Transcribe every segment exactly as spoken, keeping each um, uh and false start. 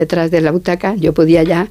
detrás de la butaca, yo podía ya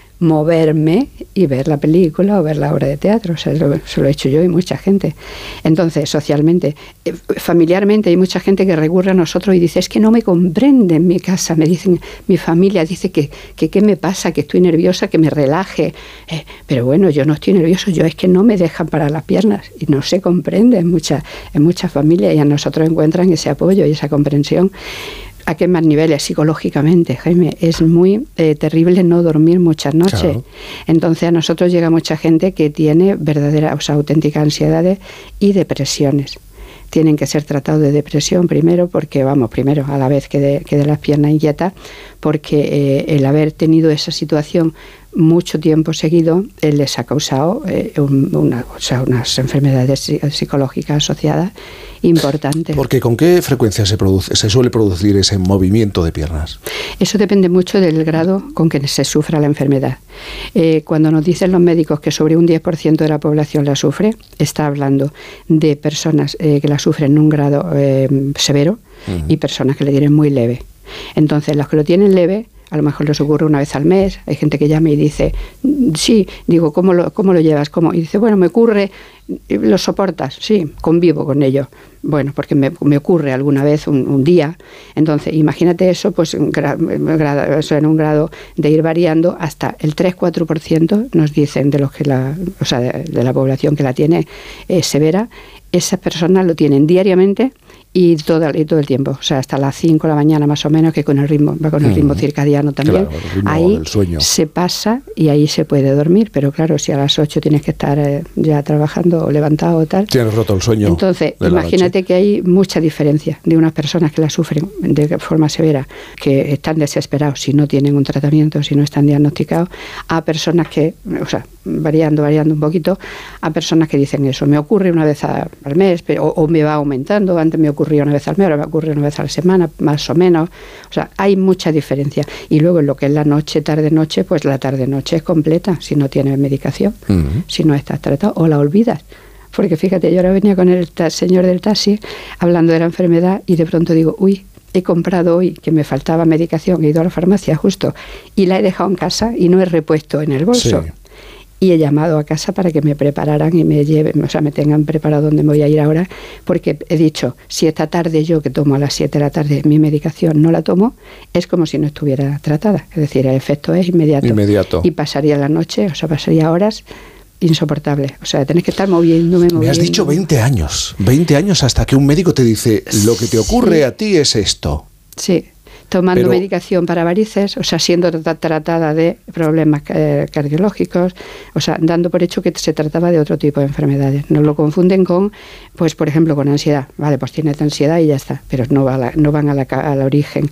moverme y ver la película o ver la obra de teatro. O sea, eso, eso lo he hecho yo y mucha gente. Entonces, socialmente, eh, familiarmente, hay mucha gente que recurre a nosotros y dice, es que no me comprende en mi casa. Me dicen, mi familia dice que que qué me pasa, que estoy nerviosa, que me relaje. Eh, pero bueno, yo no estoy nervioso, yo es que no me dejan parar las piernas. Y no se comprende en muchas en muchas familias, y a nosotros encuentran ese apoyo y esa comprensión. ¿A qué más niveles? Psicológicamente, Jaime. Es muy eh, terrible no dormir muchas noches. Claro. Entonces a nosotros llega mucha gente que tiene verdaderas, o sea, auténticas ansiedades y depresiones. Tienen que ser tratados de depresión primero, porque vamos, primero a la vez que de, que de las piernas inquietas, porque eh, el haber tenido esa situación mucho tiempo seguido eh, les ha causado eh, un, una, o sea, unas enfermedades psicológicas asociadas importantes. Porque ¿con qué frecuencia se produce, se suele producir ese movimiento de piernas? Eso depende mucho del grado con que se sufra la enfermedad. Eh, cuando nos dicen los médicos que sobre un diez por ciento de la población la sufre, está hablando de personas eh, que la sufren en un grado eh, severo uh-huh. y personas que le tienen muy leve. Entonces, los que lo tienen leve, a lo mejor les ocurre una vez al mes. Hay gente que llama y dice, sí, digo, ¿cómo lo, cómo lo llevas? ¿Cómo? Y dice, bueno, me ocurre, ¿lo soportas? Sí, convivo con ello. Bueno, porque me, me ocurre alguna vez un, un día. Entonces, imagínate eso, pues en, gra, gra, eso en un grado de ir variando hasta el tres a cuatro por ciento, nos dicen de los que la, o sea, de, de la población que la tiene eh, severa. Esas personas lo tienen diariamente y todo, y todo el tiempo, o sea, hasta las cinco de la mañana más o menos, que con el ritmo, va con el ritmo circadiano también. Claro, el ritmo ahí del sueño. Se pasa y ahí se puede dormir, pero claro, si a las ocho tienes que estar eh, ya trabajando o levantado o tal. Tienes roto el sueño. Entonces, imagínate que hay mucha diferencia de unas personas que la sufren de forma severa, que están desesperados si no tienen un tratamiento, si no están diagnosticados, a personas que, o sea, variando, variando un poquito, a personas que dicen eso, me ocurre una vez a, al mes, pero, o, o me va aumentando, antes me ocurría una vez al mes, ahora me ocurre una vez a la semana, más o menos. O sea, hay mucha diferencia. Y luego en lo que es la noche, tarde-noche, pues la tarde-noche es completa, si no tienes medicación, uh-huh. si no estás tratado, o la olvidas. Porque fíjate, yo ahora venía con el ta- señor del taxi hablando de la enfermedad y de pronto digo, uy, he comprado hoy que me faltaba medicación, he ido a la farmacia justo y la he dejado en casa y no he repuesto en el bolso. Sí. Y he llamado a casa para que me prepararan y me lleven, o sea, me tengan preparado donde me voy a ir ahora, porque he dicho, si esta tarde yo que tomo a las siete de la tarde mi medicación no la tomo, es como si no estuviera tratada. Es decir, el efecto es inmediato. Inmediato. Y pasaría la noche, o sea, pasaría horas insoportables. O sea, tenés que estar moviéndome, moviéndome. Me has dicho veinte años. veinte años hasta que un médico te dice, lo que te ocurre sí. a ti es esto. Sí. Tomando Pero, medicación para varices, o sea, siendo tratada de problemas eh, cardiológicos, o sea, dando por hecho que se trataba de otro tipo de enfermedades. Nos lo confunden con, pues, por ejemplo, con ansiedad. Vale, pues tienes ansiedad y ya está, pero no, va a la, no van a la, al origen.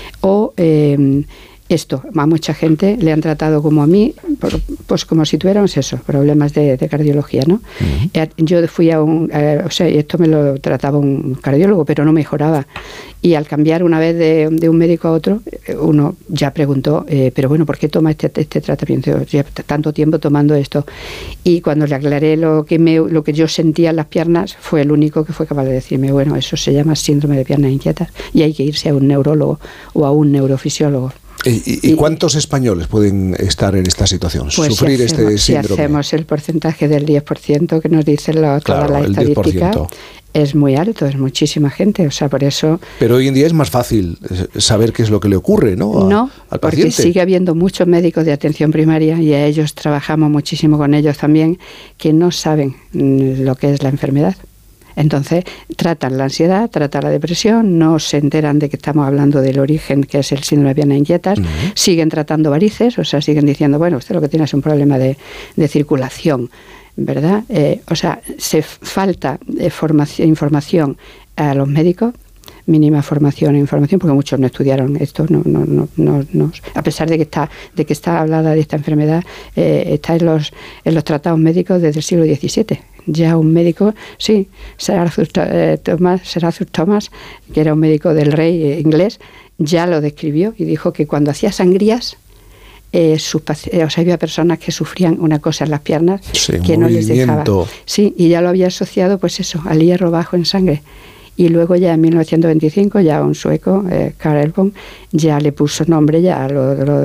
O eh, esto, a mucha gente le han tratado como a mí, por, pues como si tuviéramos eso, problemas de, de cardiología, ¿no? Uh-huh. Yo fui a un, eh, o sea, esto me lo trataba un cardiólogo, pero no mejoraba. Y al cambiar una vez de, de un médico a otro, uno ya preguntó, eh, pero bueno, ¿por qué toma este, este tratamiento? Llevo tanto tiempo tomando esto. Y cuando le aclaré lo que, me, lo que yo sentía en las piernas, fue el único que fue capaz de decirme, bueno, eso se llama síndrome de piernas inquietas y hay que irse a un neurólogo o a un neurofisiólogo. ¿Y, y cuántos españoles pueden estar en esta situación? Pues sufrir si hacemos, este síndrome. Si hacemos el porcentaje del diez por ciento que nos dicen la, claro, todas las estadísticas, es muy alto, es muchísima gente, o sea, por eso... Pero hoy en día es más fácil saber qué es lo que le ocurre, ¿no? A, no, al porque paciente. Sigue habiendo muchos médicos de atención primaria y a ellos trabajamos muchísimo con ellos también, que no saben lo que es la enfermedad. Entonces, tratan la ansiedad, tratan la depresión, no se enteran de que estamos hablando del origen, que es el síndrome de piernas inquietas, uh-huh. siguen tratando varices, o sea, siguen diciendo, bueno, usted lo que tiene es un problema de, de circulación, ¿verdad? Eh, o sea, se falta de formación, información a los médicos, mínima formación e información, porque muchos no estudiaron esto, no, no, no, no, no. A pesar de que está, de que está hablada de esta enfermedad, eh, está en los, en los tratados médicos desde el siglo diecisiete. Ya un médico, sí, Sir Arthur eh, Thomas, Sir Arthur Thomas, que era un médico del rey eh, inglés, ya lo describió y dijo que cuando hacía sangrías, eh, sus, eh, o sea, había personas que sufrían una cosa en las piernas sí, que no les dejaba. movimiento. Sí, y ya lo había asociado, pues eso, al hierro bajo en sangre. Y luego ya en mil novecientos veinticinco, ya un sueco, eh, Karl Elbom, ya le puso nombre ya a lo, lo